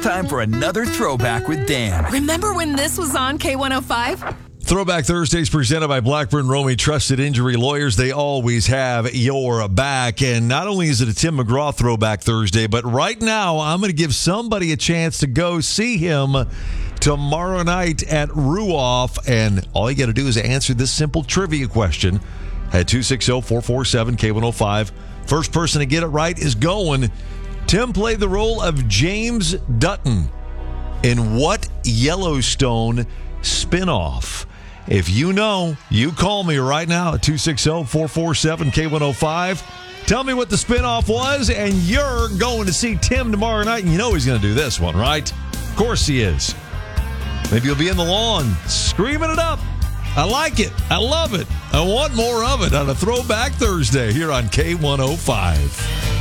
time for another Throwback with Dan. Remember when this was on K105? Throwback Thursdays presented by Blackburn Romey Trusted Injury Lawyers. They always have your back. And not only is it a Tim McGraw Throwback Thursday, but right now I'm going to give somebody a chance to go see him tomorrow night at Ruoff. And all you got to do is answer this simple trivia question at 260-447-K105. First person to get it right is going. Tim played the role of James Dutton in what Yellowstone spinoff? If you know, you call me right now at 260-447-K105. Tell me what the spinoff was, and you're going to see Tim tomorrow night. And you know he's going to do this one, right? Of course he is. Maybe you'll be in the lawn screaming it up. I like it. I love it. I want more of it on a Throwback Thursday here on K105.